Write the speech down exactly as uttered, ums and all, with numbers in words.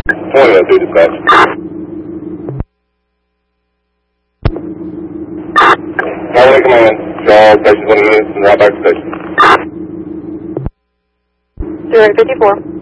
twenty oh two dispatch. Highway command, Shaw station twenty minutes and right back to station. zero fifty-four.